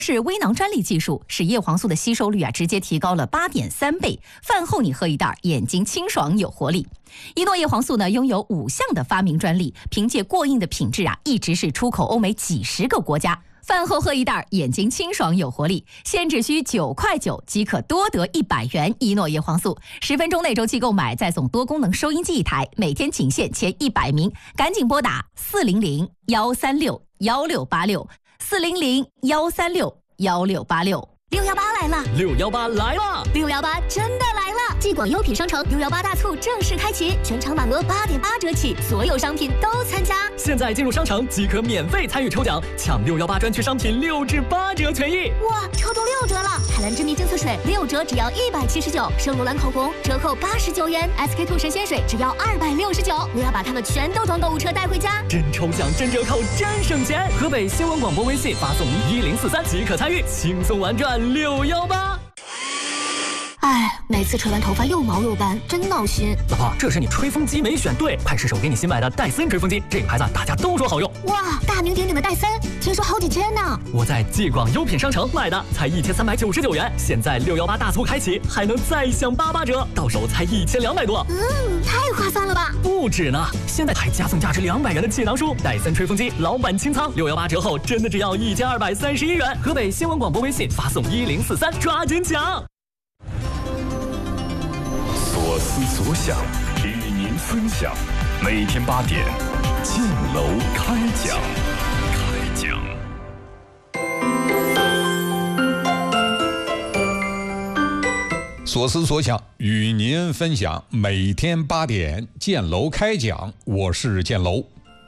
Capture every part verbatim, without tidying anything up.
是微囊专利技术，使叶黄素的吸收率啊直接提高了八点三倍。饭后你喝一袋，眼睛清爽有活力。一诺叶黄素呢拥有五项的发明专利，凭借过硬的品质啊，一直是出口欧美几十个国家。饭后喝一袋，眼睛清爽有活力，现只需九块九即可多得一百元一诺叶黄素。十分钟内周期购买，再送多功能收音机一台，每天仅限前一百名，赶紧拨打四零零幺三六幺六八六四零零幺三六幺六八六。 六幺八来了， 六幺八来了， 六幺八真的来了！继广优品商城六幺八大促正式开启，全场满额八点八折起，所有商品都参加。 现在进入商城即可免费参与抽奖，抢六幺八专区商品六至八折权益。 哇，抽中六折了！海蓝之谜净色水六折只要一百七十九，圣罗兰口红折扣八十九元 ，S K two 神仙水只要二百六十九。我要把它们全都装购物车带回家。 真抽奖，真折扣，真省钱！河北新闻广播微信发送一零四三即可参与，轻松玩转六幺八。 哎，每次吹完头发又毛又干，真闹心。 老婆，这是你吹风机没选对，快试试我给你新买的戴森吹风机，这个牌子大家都说好用。 哇，大名鼎鼎的戴森，听说好几千呢。 我在继广优品商城买的，才一千三百九十九元，现在六幺八大促开启，还能再享八八折，到手才一千两百多。 嗯，太划算了吧？ 不止呢，现在还加送价值两百元的气囊书，戴森吹风机老板清仓，六幺八折后真的只要一千二百三十一元。河北新闻广播微信发送一零四三，抓紧抢！ 所思所想，与您分享。每天八点，进楼开讲。开讲。 所思所想，与您分享。每天八点，建楼开讲。我是建楼。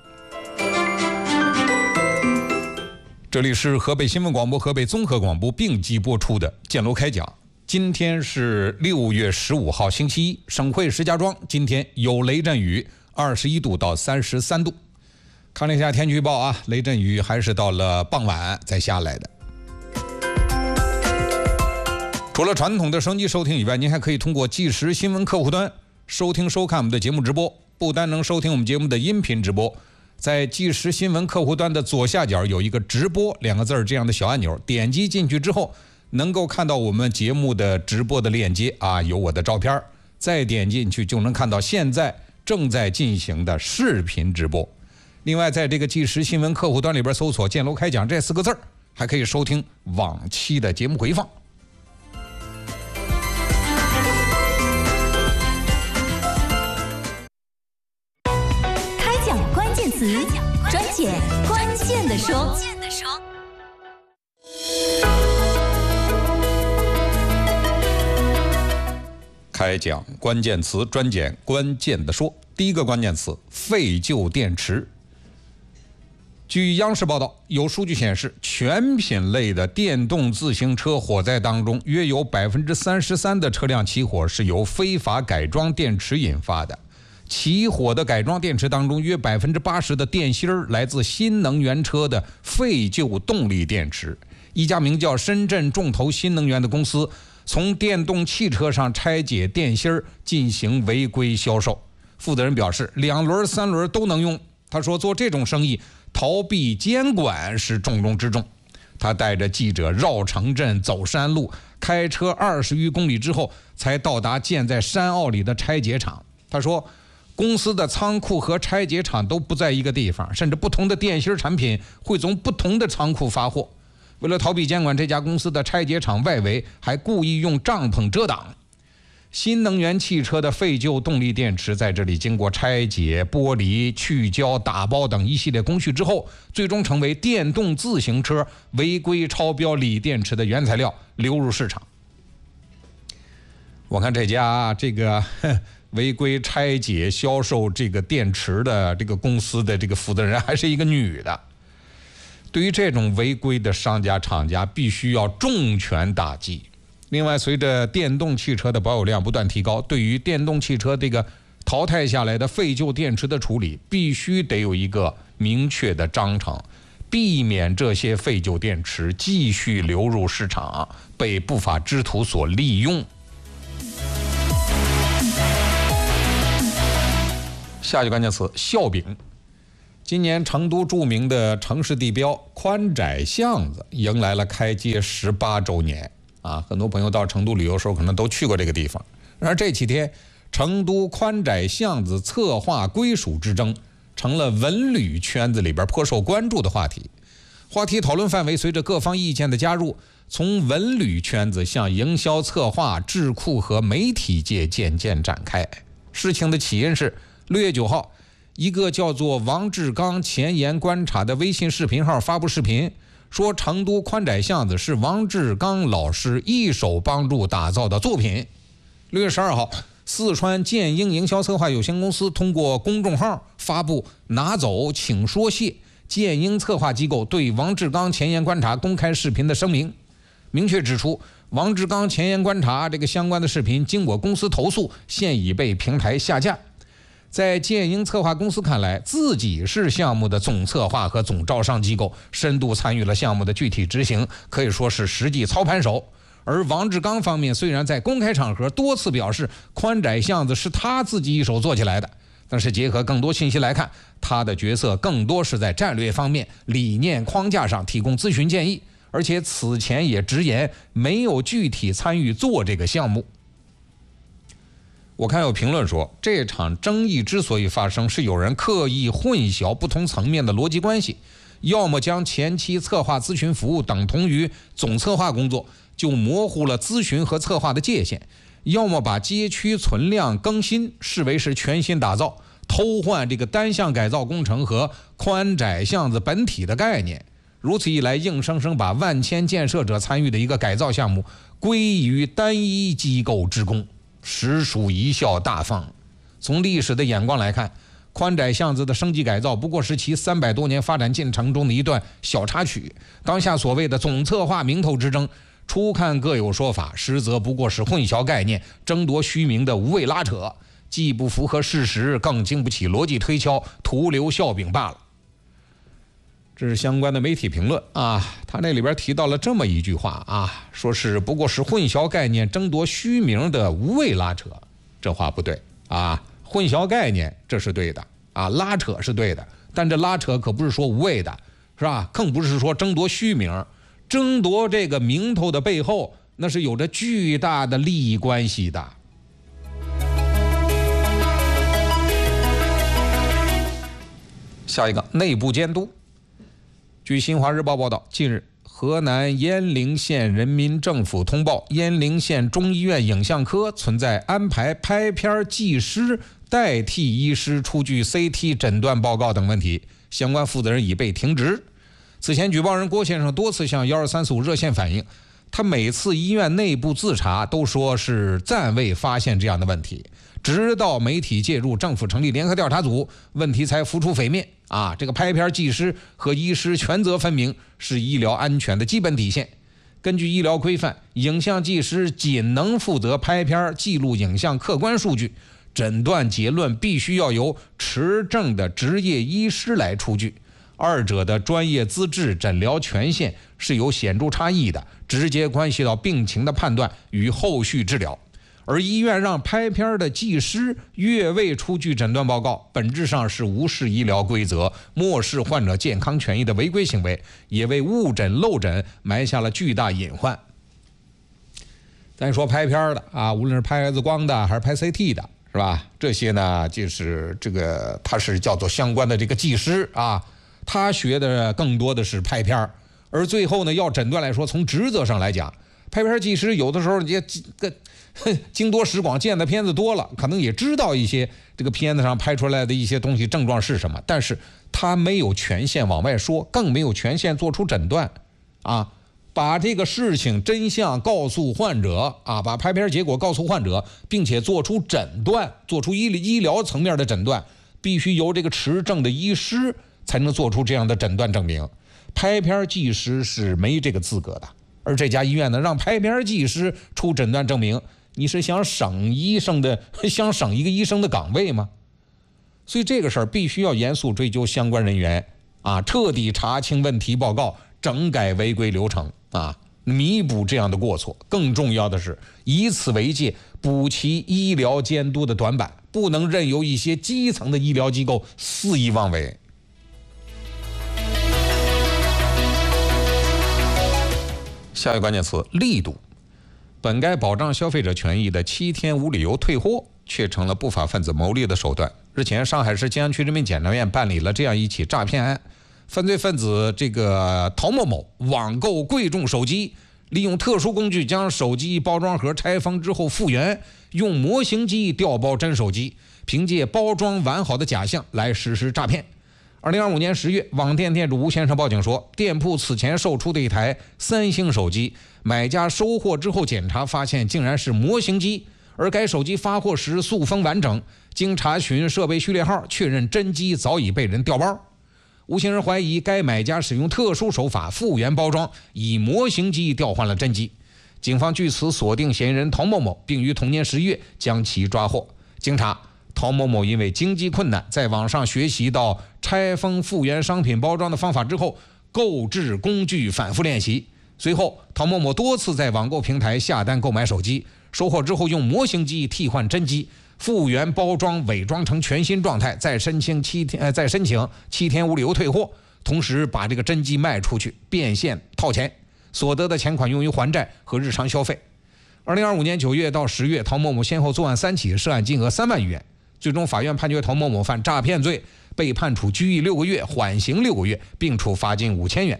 这里是河北新闻广播、河北综合广播并机播出的建楼开讲。今天是六月十五号，星期一，省会石家庄今天有雷阵雨，二十一度到三十三度。看了一下天气预报啊，雷阵雨还是到了傍晚才下来的。除了传统的升级收听以外，您还可以通过即时新闻客户端收听收看我们的节目直播。不单能收听我们节目的音频直播，在即时新闻客户端的左下角有一个直播两个字这样的小按钮，点击进去之后能够看到我们节目的直播的链接啊，有我的照片，再点进去就能看到现在正在进行的视频直播。另外在这个即时新闻客户端里边搜索建楼开讲这四个字，还可以收听往期的节目回放。 开讲关键词，专解关键的说。 开讲关键词，专讲关键的说。第一个关键词，废旧电池。据央视报道，有数据显示，全品类的电动自行车火灾当中，约有百分之三十三的车辆起火是由非法改装电池引发的。起火的改装电池当中，约百分之八十的电芯儿来自新能源车的废旧动力电池。一家名叫深圳众投新能源的公司，从电动汽车上拆解电芯儿进行违规销售。负责人表示，两轮三轮都能用。他说，做这种生意逃避监管是重中之重。他带着记者绕城镇走山路，开车二十余公里之后才到达建在山坳里的拆解厂。他说，公司的仓库和拆解厂都不在一个地方，甚至不同的电芯产品会从不同的仓库发货。为了逃避监管，这家公司的拆解厂外围还故意用帐篷遮挡。新能源汽车的废旧动力电池在这里经过拆解、剥离、去胶、打包等一系列工序之后，最终成为电动自行车违规超标锂电池的原材料，流入市场。我看这家这个违规拆解销售这个电池的这个公司的这个负责人还是一个女的。对于这种违规的商家厂家，必须要重拳打击。另外，随着电动汽车的保有量不断提高，对于电动汽车这个淘汰下来的废旧电池的处理，必须得有一个明确的章程，避免这些废旧电池继续流入市场，被不法之徒所利用。下一个关键词，笑柄。 今年成都著名的城市地标宽窄巷子迎来了开街十八周年啊！很多朋友到成都旅游的时候可能都去过这个地方。然而这几天，成都宽窄巷子策划归属之争成了文旅圈子里边颇受关注的话题。话题讨论范围随着各方意见的加入，从文旅圈子向营销策划、智库和媒体界渐渐展开。事情的起因是六月九号。一个叫做王志刚前沿观察的微信视频号发布视频，说成都宽窄巷子是王志刚老师一手帮助打造的作品。六月十二号，四川建英营销策划有限公司通过公众号发布拿走请说谢建英策划机构对王志刚前沿观察公开视频的声明，明确指出王志刚前沿观察这个相关的视频经过公司投诉，现已被平台下架。在建英策划公司看来，自己是项目的总策划和总招商机构，深度参与了项目的具体执行，可以说是实际操盘手。而王志刚方面虽然在公开场合多次表示宽窄巷子是他自己一手做起来的，但是结合更多信息来看，他的角色更多是在战略方面、理念框架上提供咨询建议，而且此前也直言没有具体参与做这个项目。我看有评论说，这场争议之所以发生，是有人刻意混淆不同层面的逻辑关系，要么将前期策划咨询服务等同于总策划工作，就模糊了咨询和策划的界限，要么把街区存量更新视为是全新打造，偷换这个单项改造工程和宽窄巷子本体的概念。如此一来，硬生生把万千建设者参与的一个改造项目归于单一机构之功，实属贻笑大方。从历史的眼光来看，宽窄巷子的升级改造不过是其三百多年发展进程中的一段小插曲。当下所谓的总策划名头之争，初看各有说法，实则不过是混淆概念、争夺虚名的无谓拉扯，既不符合事实，更经不起逻辑推敲，徒留笑柄罢了。这是相关的媒体评论啊，他那里边提到了这么一句话啊，说是不过是混淆概念、争夺虚名的无谓拉扯。这话不对啊，混淆概念这是对的啊，拉扯是对的，但这拉扯可不是说无谓的，是吧？更不是说争夺虚名，争夺这个名头的背后，那是有着巨大的利益关系的。下一个，内部监督。据新华日报报道，近日河南鄢陵县人民政府通报，鄢陵县中医院影像科存在安排拍片技师代替医师出具 C T 诊断报告等问题，相关负责人已被停职。此前举报人郭先生多次向一二三四五热线反映，他每次医院内部自查都说是暂未发现这样的问题，直到媒体介入，政府成立联合调查组，问题才浮出水面啊！这个拍片技师和医师权责分明，是医疗安全的基本底线。根据医疗规范，影像技师仅能负责拍片记录影像客观数据，诊断结论必须要由持证的执业医师来出具，二者的专业资质、诊疗权限是有显著差异的，直接关系到病情的判断与后续治疗。而医院让拍片的技师越位出具诊断报告，本质上是无视医疗规则、漠视患者健康权益的违规行为，也为误诊漏诊埋下了巨大隐患。咱说拍片的啊，无论是拍 X 光的还是拍 C T 的，是吧？这些呢，就是这个他是叫做相关的这个技师啊，他学的更多的是拍片，而最后呢，要诊断来说，从职责上来讲，拍片技师有的时候也个经多识广，见的片子多了，可能也知道一些这个片子上拍出来的一些东西症状是什么，但是他没有权限往外说，更没有权限做出诊断啊，把这个事情真相告诉患者啊，把拍片结果告诉患者，并且做出诊断，做出医医疗层面的诊断，必须由这个持证的医师才能做出这样的诊断证明。拍片技师是没这个资格的，而这家医院呢，让拍片技师出诊断证明，你是想省医生的，想省一个医生的岗位吗？所以这个事儿必须要严肃追究相关人员啊，彻底查清问题报告，整改违规流程啊，弥补这样的过错。更重要的是，以此为戒，补齐医疗监督的短板，不能任由一些基层的医疗机构肆意妄为。 下一个关键词力度，本该保障消费者权益的七天无理由退货，却成了不法分子牟利的手段。日前，上海市静安区人民检察院办理了这样一起诈骗案，犯罪分子这个陶某某网购贵重手机，利用特殊工具将手机包装盒拆封之后复原，用模型机调包真手机，凭借包装完好的假象来实施诈骗。二零二五年十月，网店店主吴先生报警说，店铺此前售出的一台三星手机，买家收货之后检查发现竟然是模型机，而该手机发货时塑封完整，经查询设备序列号，确认真机早已被人调包。吴先生怀疑该买家使用特殊手法复原包装，以模型机调换了真机。警方据此锁定嫌疑人陶某某，并于同年十一月将其抓获。经查，陶某某因为经济困难，在网上学习到拆封复原商品包装的方法之后，购置工具反复练习。随后，陶某某多次在网购平台下单购买手机，收货之后用模型机替换真机，复原包装伪装成全新状态，再申请七天，呃，再申请七天无理由退货，同时把这个真机卖出去，变现套钱，所得的钱款用于还债和日常消费。二零二五年九月到十月，陶某某先后作案三起，涉案金额三万余元。最终，法院判决陶某某犯诈骗罪，被判处拘役六个月，缓刑六个月，并处罚金五千元。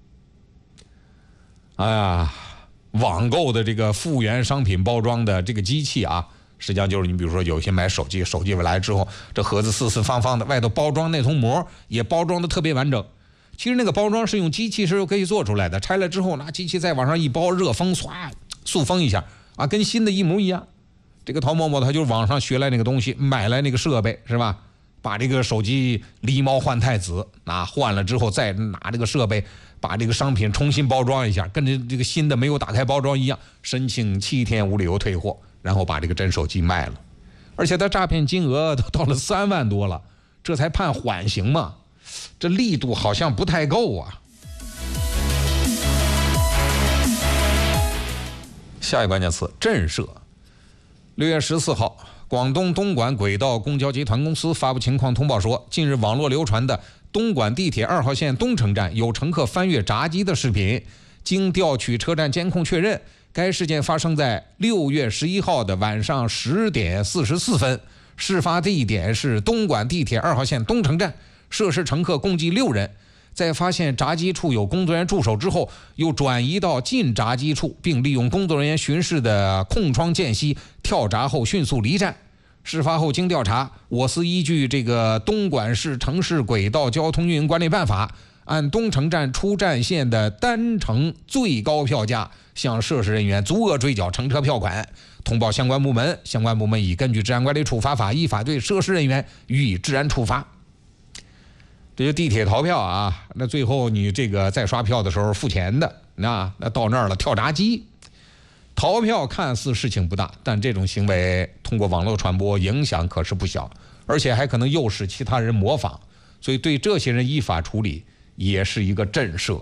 哎呀，网购的这个复原商品包装的这个机器啊，实际上就是你比如说有些买手机，手机来之后，这盒子四四方方的，外头包装那层膜也包装的特别完整。其实那个包装是用机器是可以做出来的，拆了之后拿机器再往上一包，热封唰塑封一下啊，跟新的一模一样。这个陶某某他就是网上学来那个东西，买来那个设备是吧？把这个手机狸猫换太子啊，换了之后再拿这个设备把这个商品重新包装一下，跟这这个新的没有打开包装一样，申请七天无理由退货，然后把这个真手机卖了。而且他诈骗金额都到了三万多了，这才判缓刑嘛，这力度好像不太够啊。下一个关键词震慑。六月十四号，广东东莞轨道公交集团公司发布情况通报说，近日网络流传的东莞地铁二号线东城站有乘客翻越闸机的视频，经调取车站监控确认，该事件发生在六月十一号的晚上十点四十四分，事发地点是东莞地铁二号线东城站，涉事乘客共计六人。在发现闸机处有工作人员驻守之后，又转移到进闸机处，并利用工作人员巡视的空窗间隙跳闸后迅速离站。事发后经调查，我司依据这个东莞市城市轨道交通运营管理办法，按东城站出站线的单程最高票价向涉事人员足额追缴乘车票款，通报相关部门，相关部门已根据治安管理处罚法依法对涉事人员予以治安处罚。这就地铁逃票啊，那最后你这个在刷票的时候付钱的，那那到那儿了跳闸机，逃票看似事情不大，但这种行为通过网络传播影响可是不小，而且还可能诱使其他人模仿，所以对这些人依法处理也是一个震慑。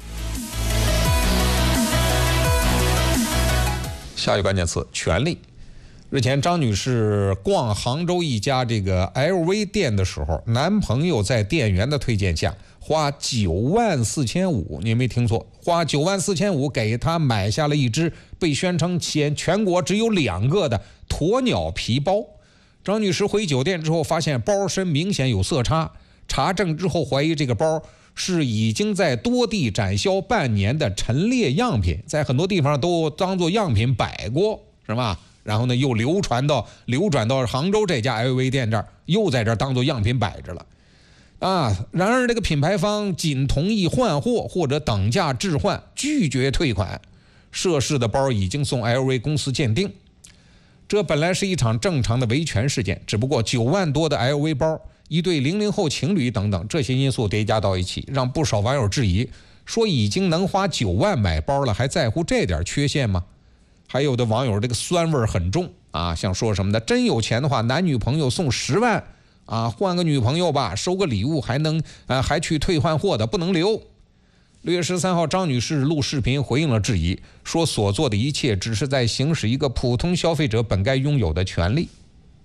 下一个关键词权力。日前，张女士逛杭州一家这个 L V 店的时候，男朋友在店员的推荐下，花九万四千五，你没听错，花九万四千五给她买下了一只被宣称全全国只有两个的鸵鸟皮包。张女士回酒店之后，发现包身明显有色差，查证之后怀疑这个包是已经在多地展销半年的陈列样品，在很多地方都当作样品摆过，是吧？然后呢，又流传到流转到杭州这家 L V 店这儿，又在这儿当做样品摆着了，啊！然而这个品牌方仅同意换货或者等价置换，拒绝退款。涉事的包已经送 L V 公司鉴定。这本来是一场正常的维权事件，只不过九万多的 L V 包，一对零零后情侣等等这些因素叠加到一起，让不少网友质疑，说已经能花九万买包了，还在乎这点缺陷吗？还有的网友这个酸味很重啊，像说什么的，真有钱的话，男女朋友送十万啊，换个女朋友吧，收个礼物还能啊，还去退换货的不能留。六月十三号，张女士录视频回应了质疑，说所做的一切只是在行使一个普通消费者本该拥有的权利。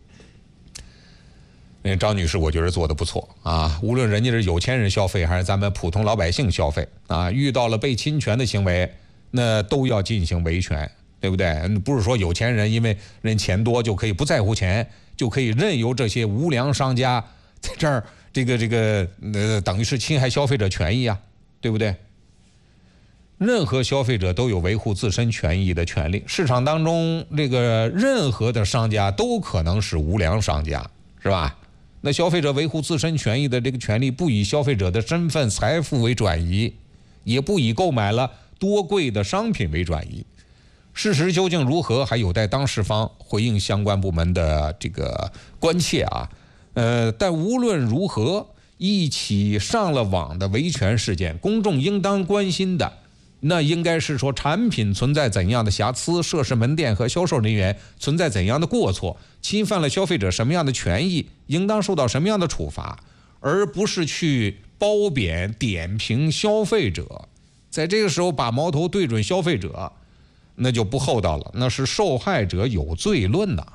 那张女士我觉得做得不错啊，无论人家是有钱人消费还是咱们普通老百姓消费啊，遇到了被侵权的行为， 那都要进行维权，对不对？不是说有钱人因为人钱多就可以不在乎钱，就可以任由这些无良商家在这儿这个这个呃，等于是侵害消费者权益啊，对不对？任何消费者都有维护自身权益的权利，市场当中这个任何的商家都可能是无良商家，是吧？那消费者维护自身权益的这个权利，不以消费者的身份财富为转移，也不以购买了多贵的商品为转移。事实究竟如何，还有待当事方回应相关部门的这个关切啊。呃，但无论如何，一起上了网的维权事件，公众应当关心的，那应该是说产品存在怎样的瑕疵，涉事门店和销售人员存在怎样的过错，侵犯了消费者什么样的权益，应当受到什么样的处罚，而不是去褒贬点评消费者。在这个时候把矛头对准消费者，那就不厚道了，那是受害者有罪论呐。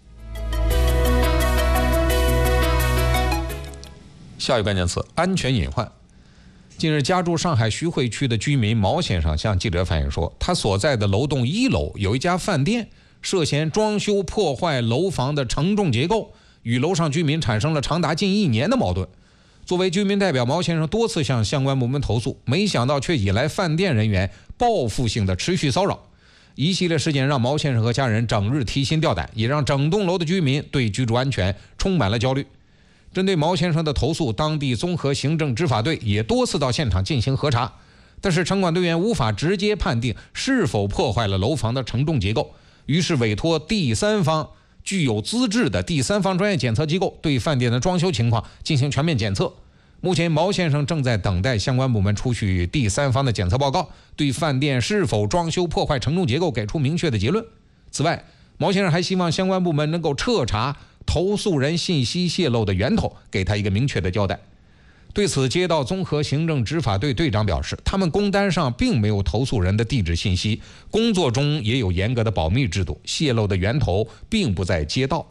下一个关键词：安全隐患。近日，家住上海徐汇区的居民毛先生向记者反映说，他所在的楼栋一楼有一家饭店涉嫌装修破坏楼房的承重结构，与楼上居民产生了长达近一年的矛盾。作为居民代表，毛先生多次向相关部门投诉，没想到却引来饭店人员报复性的持续骚扰。一系列事件让毛先生和家人整日提心吊胆，也让整栋楼的居民对居住安全充满了焦虑。针对毛先生的投诉，当地综合行政执法队也多次到现场进行核查，但是城管队员无法直接判定是否破坏了楼房的承重结构，于是委托第三方具有资质的第三方专业检测机构对饭店的装修情况进行全面检测。目前毛先生正在等待相关部门出具第三方的检测报告，对饭店是否装修破坏承重结构给出明确的结论。此外，毛先生还希望相关部门能够彻查投诉人信息泄露的源头，给他一个明确的交代。对此，街道综合行政执法队队长表示，他们工单上并没有投诉人的地址信息，工作中也有严格的保密制度，泄露的源头并不在街道。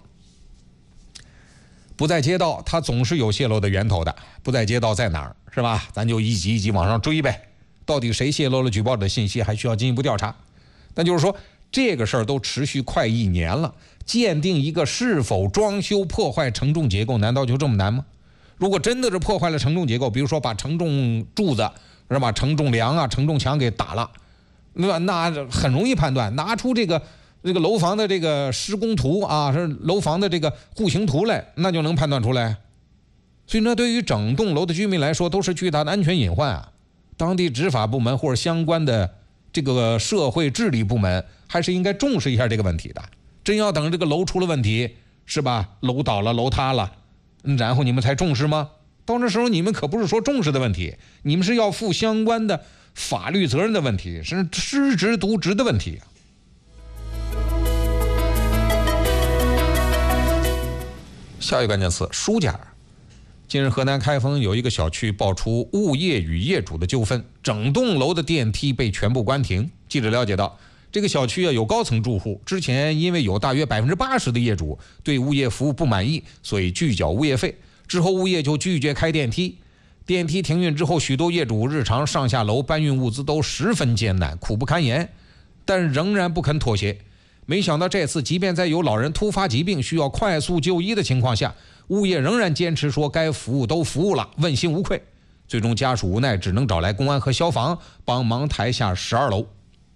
不在街道，它总是有泄露的源头的。不在街道在哪儿，是吧？咱就一级一级往上追呗。到底谁泄露了举报的信息，还需要进一步调查。但就是说，这个事儿都持续快一年了，鉴定一个是否装修破坏承重结构，难道就这么难吗？如果真的是破坏了承重结构，比如说把承重柱子是吧、承重梁啊、承重墙给打了，那那很容易判断，拿出这个这个楼房的这个施工图啊，是楼房的这个户型图来，那就能判断出来。所以呢，对于整栋楼的居民来说，都是巨大的安全隐患啊。当地执法部门或者相关的这个社会治理部门，还是应该重视一下这个问题的。真要等这个楼出了问题，是吧？楼倒了，楼塌了，然后你们才重视吗？到那时候你们可不是说重视的问题，你们是要负相关的法律责任的问题，是失职渎职的问题。下一个关键词：书架。近日，河南开封有一个小区爆出物业与业主的纠纷，整栋楼的电梯被全部关停。记者了解到，这个小区啊有高层住户，之前因为有大约百分之八十的业主对物业服务不满意，所以拒缴物业费。之后物业就拒绝开电梯，电梯停运之后，许多业主日常上下楼搬运物资都十分艰难，苦不堪言，但仍然不肯妥协。没想到这次，即便在有老人突发疾病需要快速就医的情况下，物业仍然坚持说该服务都服务了，问心无愧。最终家属无奈，只能找来公安和消防帮忙抬下十二楼。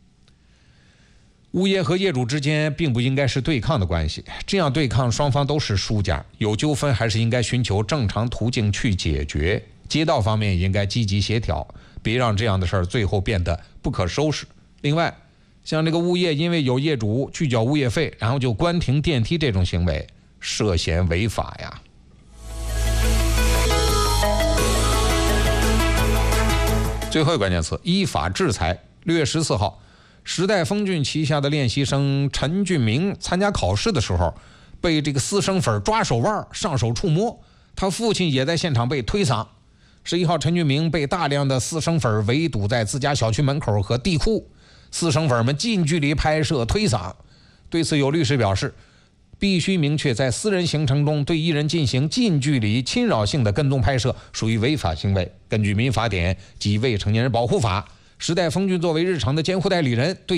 物业和业主之间并不应该是对抗的关系，这样对抗双方都是输家，有纠纷还是应该寻求正常途径去解决。街道方面也应该积极协调，别让这样的事儿最后变得不可收拾。另外，像这个物业因为有业主拒缴物业费，然后就关停电梯这种行为，涉嫌违法呀。最后一个关键词：依法制裁。六月十四号，时代峰峻旗下的练习生陈俊明参加考试的时候，被这个私生粉抓手腕、上手触摸，他父亲也在现场被推搡。十一号，陈俊明被大量的私生粉围堵在自家小区门口和地库，私生粉们近距离拍摄推搡。对此，有律师表示，必须明确，在私人行程中对艺人进行近距离侵扰性的跟踪拍摄属于违法行为。根据民法典及未成年人保护法， 时代峰峻作为日常的监护代理人，对